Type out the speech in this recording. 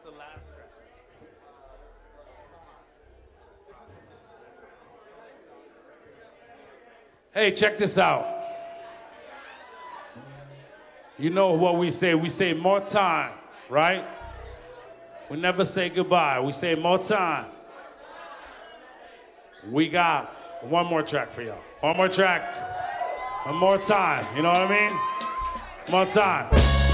Hey, check this out. You know what we say? We say more time, right? We never say goodbye. We say more time. We got one more track for y'all. One more track. One more time. You know what I mean? More time.